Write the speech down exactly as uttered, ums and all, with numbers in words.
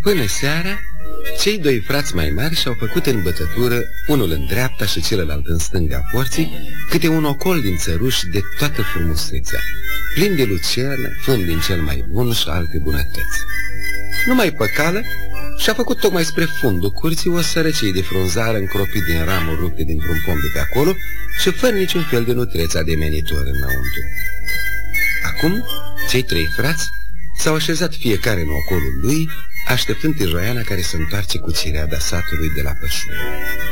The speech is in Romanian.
Până seara, cei doi frați mai mari și-au făcut în bătătură, unul în dreapta și celălalt în stânga porții, câte un ocol din țăruși de toată frumusețea, plin de lucernă, fând din cel mai bun și alte bunătăți. Numai păcală și-a făcut tocmai spre fundul curții o sărăcie de frunzară încropit din ramuri rupte dintr-un pom de pe acolo și fără niciun fel de nutreț ademenitor înăuntru. Acum, cei trei frați s-au așezat fiecare în ocolul lui, așteptând tijoiana care se întoarce cu cireada satului de la pășune.